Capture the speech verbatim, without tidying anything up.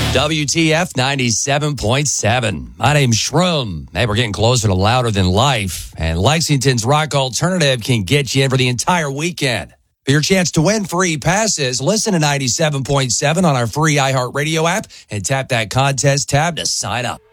W T F ninety-seven point seven. My name's Shroom. Hey, we're getting closer to Louder Than Life. And Lexington's Rock Alternative can get you in for the entire weekend. For your chance to win free passes, listen to ninety-seven point seven on our free iHeartRadio app and tap that contest tab to sign up.